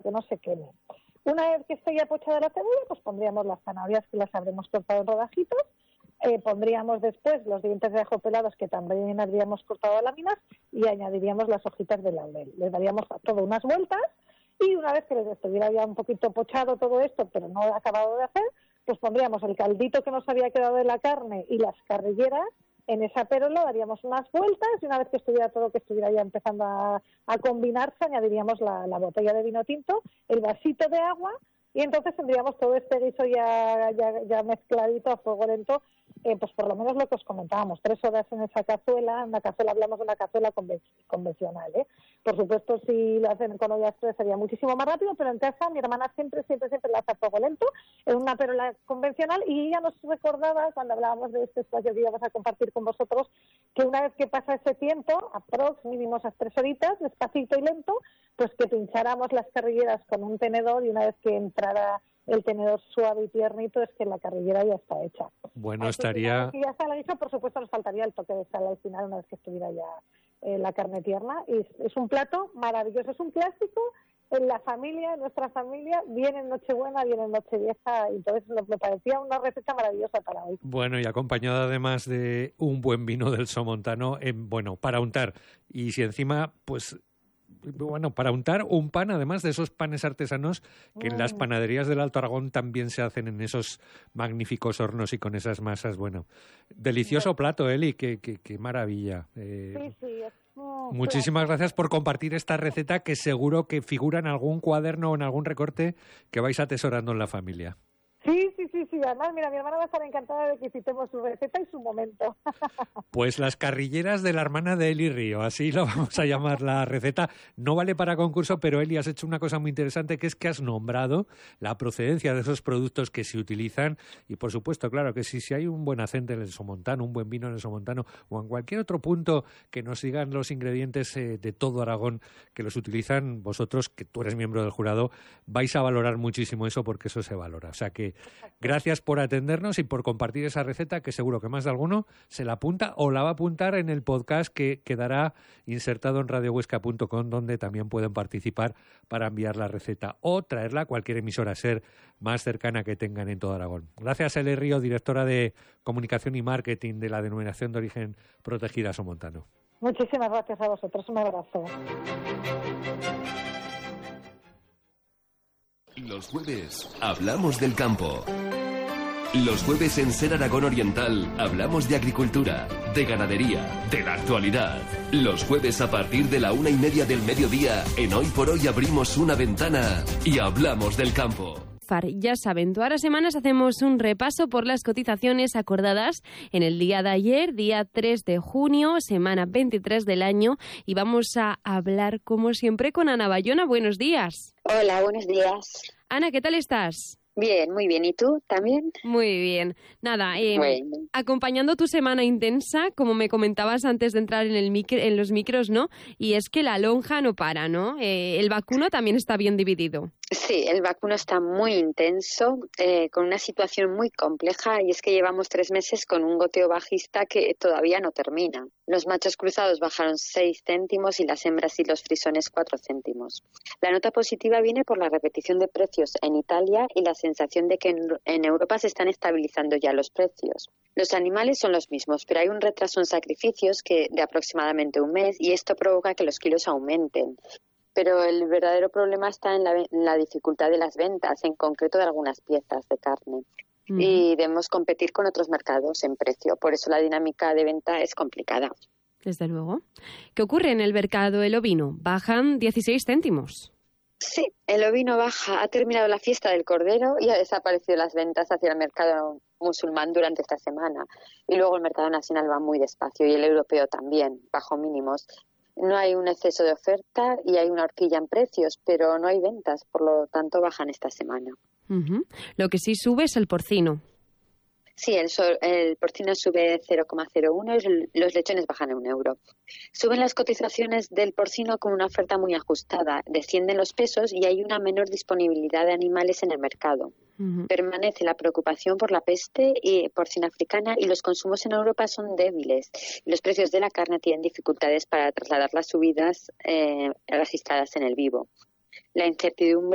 que no se queme. Una vez que esté ya pochada la cebolla, pues pondríamos las zanahorias, que las habremos cortado en rodajitos. Pondríamos después los dientes de ajo pelados, que también habríamos cortado a láminas, y añadiríamos las hojitas de laurel. Les daríamos a todo unas vueltas, y una vez que les estuviera ya un poquito pochado todo esto, pero no acabado de hacer, pues pondríamos el caldito que nos había quedado de la carne y las carrilleras en esa pérola, daríamos unas vueltas, y una vez que estuviera todo, que estuviera ya empezando a combinarse, añadiríamos la botella de vino tinto, el vasito de agua, y entonces tendríamos todo este guiso ya mezcladito a fuego lento, pues por lo menos lo que os comentábamos, 3 horas en esa cazuela. Hablamos de una cazuela convencional, ¿eh? Por supuesto, si lo hacen con olla express sería muchísimo más rápido, pero en casa mi hermana siempre la hace a fuego lento, en una pérola convencional, y ella nos recordaba, cuando hablábamos de este espacio que íbamos a compartir con vosotros, que una vez que pasa ese tiempo, mínimo esas 3 horitas, despacito y lento, pues que pincháramos las carrilleras con un tenedor, y una vez que entrara el tenedor suave y tiernito, es que la carrillera ya está hecha. Bueno, estaría... Si ya está la guisa, por supuesto nos faltaría el toque de sal al final, una vez que estuviera ya la carne tierna. Y es un plato maravilloso, es un clásico en la familia, en nuestra familia, viene en Nochebuena, viene en Nochevieja, y entonces me parecía una receta maravillosa para hoy. Bueno, y acompañado además de un buen vino del Somontano, para untar. Y si encima, pues... Bueno, para untar un pan, además de esos panes artesanos que en las panaderías del Alto Aragón también se hacen en esos magníficos hornos y con esas masas. Bueno, delicioso plato, Eli, qué maravilla. Sí, muchísimas gracias por compartir esta receta, que seguro que figura en algún cuaderno o en algún recorte que vais atesorando en la familia. Sí. Además, mira, mi hermana va a estar encantada de que citemos su receta y su momento. Pues las carrilleras de la hermana de Eli Río, así lo vamos a llamar la receta. No vale para concurso, pero Eli, has hecho una cosa muy interesante, que es que has nombrado la procedencia de esos productos que se utilizan. Y por supuesto, claro, que si hay un buen acente en el Somontano, un buen vino en el Somontano, o en cualquier otro punto que nos sigan los ingredientes de todo Aragón que los utilizan, vosotros, que tú eres miembro del jurado, vais a valorar muchísimo eso, porque eso se valora. O sea que gracias por atendernos y por compartir esa receta, que seguro que más de alguno se la apunta o la va a apuntar en el podcast que quedará insertado en radiohuesca.com, donde también pueden participar para enviar la receta o traerla a cualquier emisora SER más cercana que tengan en todo Aragón. Gracias, Eli Río, directora de Comunicación y Marketing de la Denominación de Origen Protegida Somontano. Muchísimas gracias a vosotros. Un abrazo. Los jueves hablamos del campo. Los jueves en Ser Aragón Oriental hablamos de agricultura, de ganadería, de la actualidad. Los jueves a partir de la 1:30 del mediodía, en Hoy por Hoy abrimos una ventana y hablamos del campo. Ya saben, todas las semanas hacemos un repaso por las cotizaciones acordadas en el día de ayer, día 3 de junio, semana 23 del año, y vamos a hablar, como siempre, con Ana Bayona. Buenos días. Hola, buenos días. Ana, ¿qué tal estás? Bien, muy bien. ¿Y tú también? Muy bien. Nada, acompañando tu semana intensa, como me comentabas antes de entrar en los micros, ¿no? Y es que la lonja no para, ¿no? El vacuno también está bien dividido. Sí, el vacuno está muy intenso, con una situación muy compleja, y es que llevamos 3 meses con un goteo bajista que todavía no termina. Los machos cruzados bajaron 6 céntimos y las hembras y los frisones 4 céntimos. La nota positiva viene por la repetición de precios en Italia y la sensación de que en Europa se están estabilizando ya los precios. Los animales son los mismos, pero hay un retraso en sacrificios de aproximadamente un mes, y esto provoca que los kilos aumenten. Pero el verdadero problema está en la dificultad de las ventas, en concreto de algunas piezas de carne. Y debemos competir con otros mercados en precio. Por eso la dinámica de venta es complicada. Desde luego. ¿Qué ocurre en el mercado del ovino? Bajan 16 céntimos. Sí, el ovino baja. Ha terminado la fiesta del Cordero y ha desaparecido las ventas hacia el mercado musulmán durante esta semana. Y luego el mercado nacional va muy despacio, y el europeo también, bajo mínimos. No hay un exceso de oferta y hay una horquilla en precios, pero no hay ventas, por lo tanto bajan esta semana. Lo que sí sube es el porcino. Sí, el porcino sube 0,01 y los lechones bajan a 1 euro. Suben las cotizaciones del porcino con una oferta muy ajustada, descienden los pesos y hay una menor disponibilidad de animales en el mercado. Permanece la preocupación por la peste porcina africana, y los consumos en Europa son débiles. Los precios de la carne tienen dificultades para trasladar las subidas registradas en el vivo. La incertidumbre